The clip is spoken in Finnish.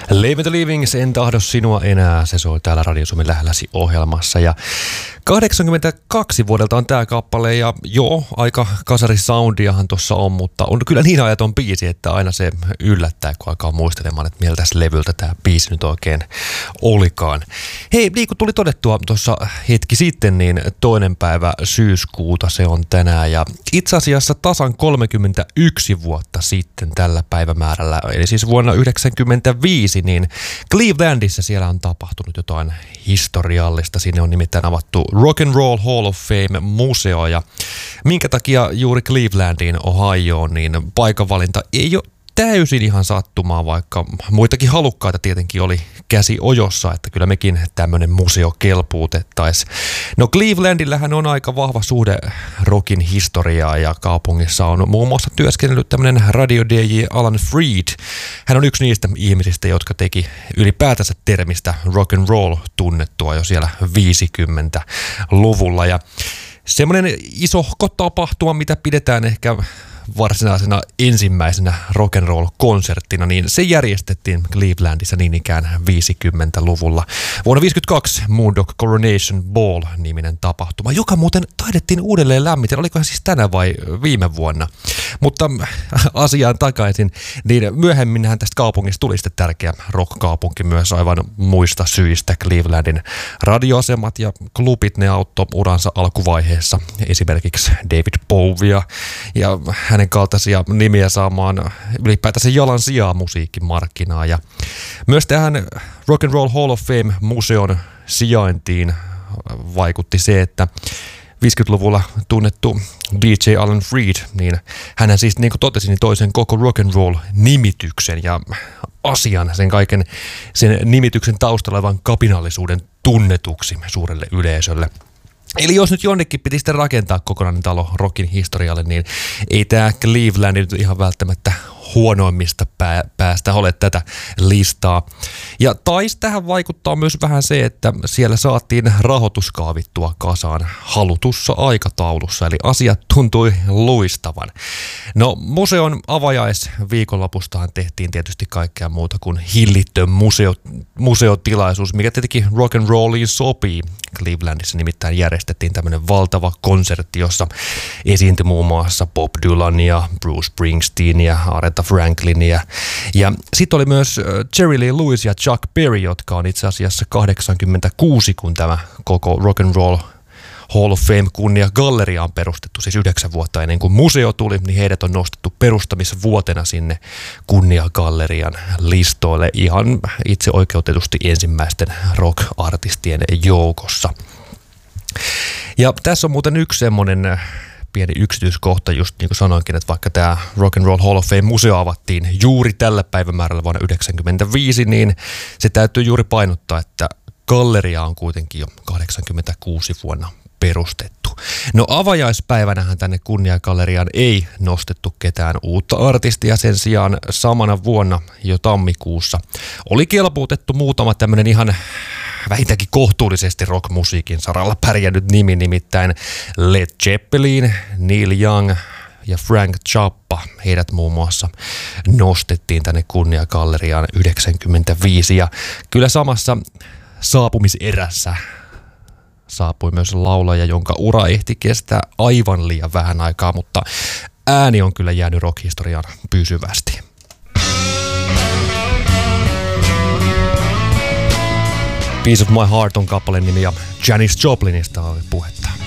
Live the Livings, en tahdo sinua enää, se soi täällä Radio Suomen lähelläsi ohjelmassa. Ja 82 vuodelta on tää kappale ja joo, aika kasarisoundiahan tossa on, mutta on kyllä niin ajaton biisi, että aina se yllättää, kun alkaa muistelemaan, että miltä levyltä tää biisi nyt oikein olikaan. Hei, niin kuin tuli todettua tuossa hetki sitten, niin 2. päivä syyskuuta se on tänään ja itse asiassa tasan 31 vuotta sitten tällä päivämäärällä, eli siis vuonna 1995, niin Clevelandissa siellä on tapahtunut jotain historiallista. Sinne on nimittäin avattu Rock and Roll Hall of Fame-museo ja minkä takia juuri Clevelandiin, Ohioon, niin paikanvalinta ei ole täysin ihan sattumaa, vaikka muitakin halukkaita tietenkin oli käsi ojossa, että kyllä mekin tämmöinen museo kelpuutettaisiin. No Clevelandillähän on aika vahva suhde rockin historiaa ja kaupungissa on muun muassa työskennellyt tämmöinen radio-DJ Alan Freed. Hän on yksi niistä ihmisistä, jotka teki ylipäätänsä termistä rock and roll tunnettua jo siellä 50-luvulla ja semmoinen isohko tapahtuma, mitä pidetään ehkä varsinaisena ensimmäisenä rock'n'roll-konserttina, niin se järjestettiin Clevelandissa niin ikään 50-luvulla. Vuonna 1952 Moondog Coronation Ball-niminen tapahtuma, joka muuten taidettiin uudelleen lämmitellä, olikohan siis tänä vai viime vuonna. Mutta asiaan takaisin, niin myöhemminhän tästä kaupungista tuli sitten tärkeä rock-kaupunki myös aivan muista syistä. Clevelandin radioasemat ja klubit, ne auttoi uransa alkuvaiheessa esimerkiksi David Bowiea ja hänen kaltaisia nimiä saamaan ylipäätänsä jalan sijaa musiikkimarkkinaa. Ja myös tähän Rock and Roll Hall of Fame-museon sijaintiin vaikutti se, että 50-luvulla tunnettu DJ Alan Freed, niin hänhän siis niin kuin totesin, niin toisen koko rock and roll nimityksen ja asian, sen kaiken sen nimityksen taustalla olevan kapinallisuuden tunnetuksi suurelle yleisölle. Eli jos nyt jonnekin piti sitten rakentaa kokonainen talo rockin historialle, niin ei tämä Cleveland nyt ihan välttämättä huonoimmista päästä ole tätä listaa. Ja taisi tähän vaikuttaa myös vähän se, että siellä saatiin rahoitus kaavittua kasaan halutussa aikataulussa, eli asiat tuntui luistavan. No museon avajaisviikonlopustahan tehtiin tietysti kaikkea muuta kuin hillitön museotilaisuus, mikä tietenkin rock and rolliin sopii. Clevelandissa nimittäin järjestettiin tämmöinen valtava konsertti, jossa esiintyi muun muassa Bob Dylan ja Bruce Springsteen ja Aretha Franklin ja sitten oli myös Jerry Lee Lewis ja Chuck Berry, jotka on itse asiassa 86, kun tämä koko Rock and Roll Hall of Fame kunnia galleria on perustettu, siis 9 vuotta ennen kuin museo tuli, niin heidät on nostettu perustamisvuotena sinne kunniagallerian listoille ihan itse oikeutetusti ensimmäisten rock-artistien joukossa. Ja tässä on muuten yksi semmoinen pieni yksityiskohta, just niin kuin sanoinkin, että vaikka tämä Rock and Roll Hall of Fame-museo avattiin juuri tällä päivämäärällä vuonna 1995, niin se täytyy juuri painottaa, että galleria on kuitenkin jo 86 vuonna perustettu. No avajaispäivänähän tänne kunniagalleriaan ei nostettu ketään uutta artistia, sen sijaan samana vuonna jo tammikuussa oli kelpuutettu muutama tämmöinen ihan vähintäänkin kohtuullisesti rockmusiikin saralla pärjännyt nimi, nimittäin Led Zeppelin, Neil Young ja Frank Zappa. Heidät muun muassa nostettiin tänne kunniagalleriaan 95 ja kyllä samassa saapumiserässä saapui myös laulaja, jonka ura ehti kestää aivan liian vähän aikaa, mutta ääni on kyllä jäänyt rock-historiaan pysyvästi. Piece of My Heart on kappaleen nimi ja Janis Joplinista oli puhetta.